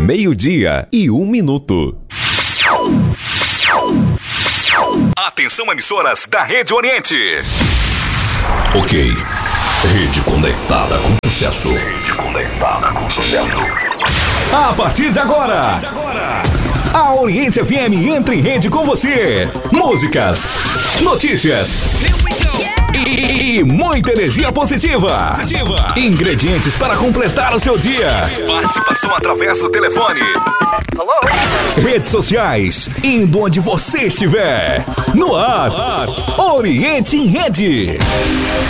12:01. Atenção, emissoras da Rede Oriente. Ok. Rede conectada com sucesso. A partir de agora, a Oriente FM entra em rede com você. Músicas, notícias e muita energia positiva. Ingredientes para completar o seu dia. Participação através do telefone. Redes sociais, indo onde você estiver. No ar, Oriente em Rede.